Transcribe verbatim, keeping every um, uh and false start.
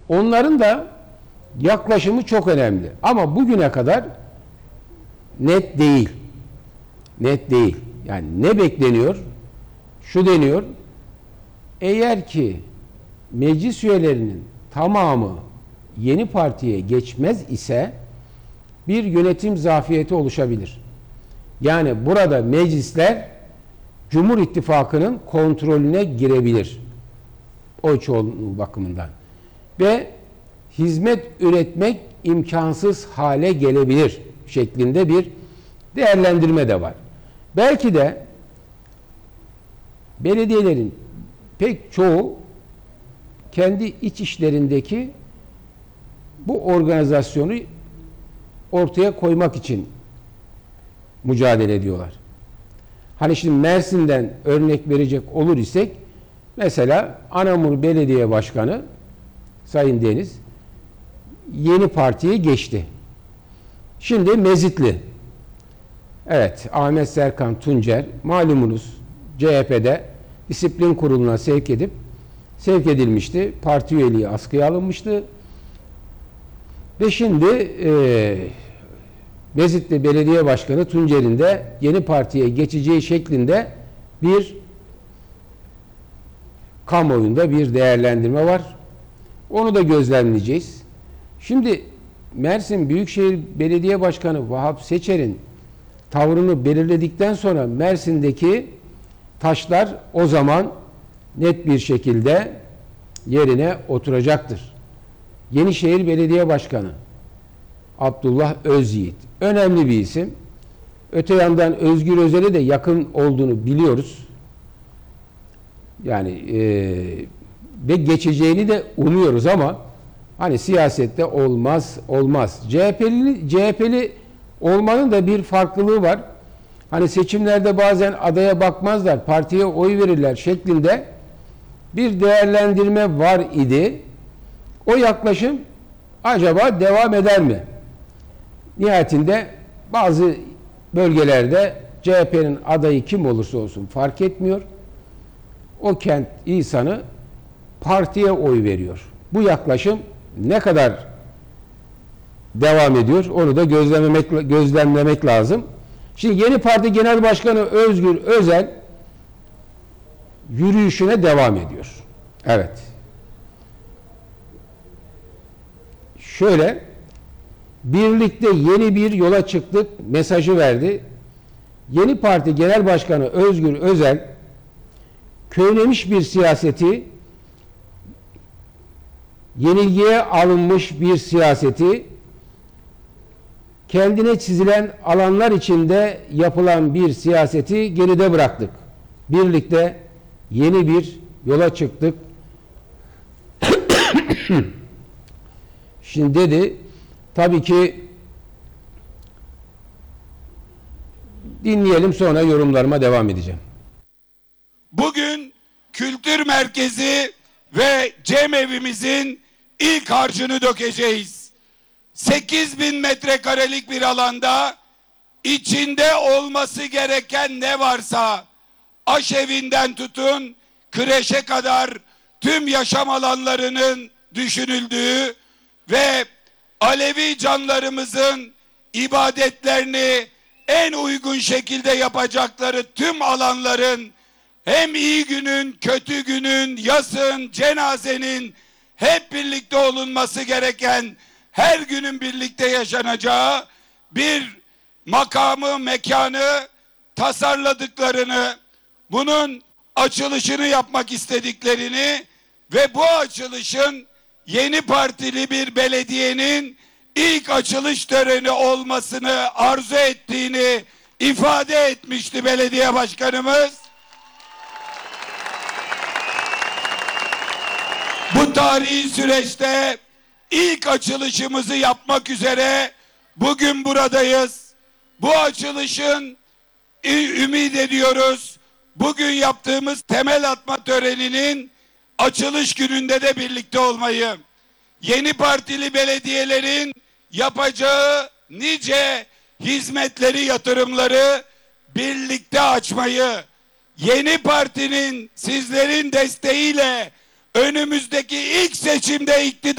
Onların da yaklaşımı çok önemli. Ama bugüne kadar net değil. Net değil. Yani ne bekleniyor? Şu deniyor. Eğer ki meclis üyelerinin tamamı yeni partiye geçmez ise bir yönetim zafiyeti oluşabilir. Yani burada meclisler Cumhur İttifakı'nın kontrolüne girebilir. Oy çoğunluğu bakımından. Ve hizmet üretmek imkansız hale gelebilir şeklinde bir değerlendirme de var. Belki de belediyelerin pek çoğu kendi iç işlerindeki bu organizasyonu ortaya koymak için mücadele ediyorlar. Hani şimdi Mersin'den örnek verecek olur isek, mesela Anamur Belediye Başkanı Sayın Deniz yeni partiye geçti. Şimdi Mezitli. Evet, Ahmet Serkan Tuncer malumunuz C H P'de disiplin kuruluna sevk edip sevk edilmişti. Parti üyeliği askıya alınmıştı. Ve şimdi e, Mezitli Belediye Başkanı Tuncer'in de yeni partiye geçeceği şeklinde bir kamuoyunda bir değerlendirme var. Onu da gözlemleyeceğiz. Şimdi Mersin Büyükşehir Belediye Başkanı Vahap Seçer'in tavrını belirledikten sonra Mersin'deki taşlar o zaman net bir şekilde yerine oturacaktır. Yenişehir Belediye Başkanı Abdullah Özyiğit önemli bir isim. Öte yandan Özgür Özel'e de yakın olduğunu biliyoruz. Yani e, ve geçeceğini de umuyoruz ama hani siyasette olmaz olmaz. C H P'li C H P'li olmanın da bir farklılığı var. Hani seçimlerde bazen adaya bakmazlar, partiye oy verirler şeklinde bir değerlendirme var idi. O yaklaşım acaba devam eder mi? Nihayetinde bazı bölgelerde C H P'nin adayı kim olursa olsun fark etmiyor. O kent insanı partiye oy veriyor. Bu yaklaşım ne kadar devam ediyor onu da gözlemlemek, gözlemlemek lazım. Şimdi yeni parti genel başkanı Özgür Özel yürüyüşüne devam ediyor. Evet. Şöyle, birlikte yeni bir yola çıktık mesajı verdi. Yeni parti genel başkanı Özgür Özel köylemiş bir siyaseti, yenilgiye alınmış bir siyaseti, kendine çizilen alanlar içinde yapılan bir siyaseti geride bıraktık. Birlikte yeni bir yola çıktık. Şimdi dedi, tabii ki dinleyelim, sonra yorumlarıma devam edeceğim. Bugün kültür merkezi ve cemevimizin ilk harcını dökeceğiz. sekiz bin metrekarelik bir alanda içinde olması gereken ne varsa, aşevinden tutun kreşe kadar tüm yaşam alanlarının düşünüldüğü ve Alevi canlarımızın ibadetlerini en uygun şekilde yapacakları tüm alanların hem iyi günün, kötü günün, yasın, cenazenin hep birlikte olunması gereken, her günün birlikte yaşanacağı bir makamı, mekanı tasarladıklarını, bunun açılışını yapmak istediklerini ve bu açılışın yeni partili bir belediyenin ilk açılış töreni olmasını arzu ettiğini ifade etmişti belediye başkanımız. Bu tarihi süreçte ilk açılışımızı yapmak üzere bugün buradayız. Bu açılışın ümit ediyoruz, bugün yaptığımız temel atma töreninin açılış gününde de birlikte olmayı, yeni partili belediyelerin yapacağı nice hizmetleri, yatırımları birlikte açmayı, yeni partinin sizlerin desteğiyle önümüzdeki ilk seçimde iktidar